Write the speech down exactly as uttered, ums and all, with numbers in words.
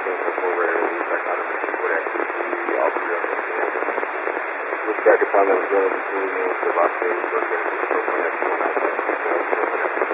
a couple rare leads. I got them with X T C, all three of them. Looks like I found that was going to be the last day we were going to be from the next one.